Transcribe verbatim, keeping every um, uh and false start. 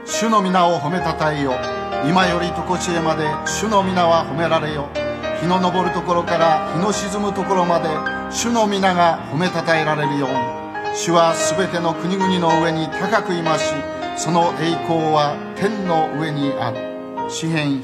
主の皆を褒めたたえよ。今より常しえまで主の皆は褒められよ。日の昇るところから日の沈むところまで主の皆が褒めたたえられるように。主はすべての国々の上に高くいまし、その栄光は天の上にある。詩編